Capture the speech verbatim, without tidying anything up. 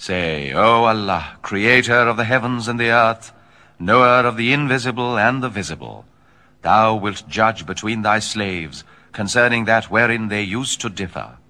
Say, O Allah, creator of the heavens and the earth, knower of the invisible and the visible, thou wilt judge between thy slaves concerning that wherein they used to differ.